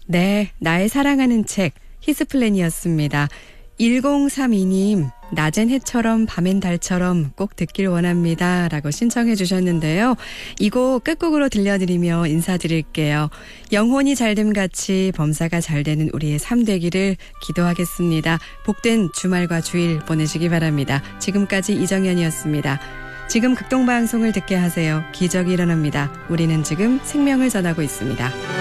네, 나의 사랑하는 책 히스플랜이었습니다. 1032님, 낮엔 해처럼 밤엔 달처럼 꼭 듣길 원합니다 라고 신청해 주셨는데요. 이 곡 끝곡으로 들려드리며 인사드릴게요. 영혼이 잘됨같이 범사가 잘되는 우리의 삶 되기를 기도하겠습니다. 복된 주말과 주일 보내시기 바랍니다. 지금까지 이정현이었습니다. 지금 극동방송을 듣게 하세요. 기적이 일어납니다. 우리는 지금 생명을 전하고 있습니다.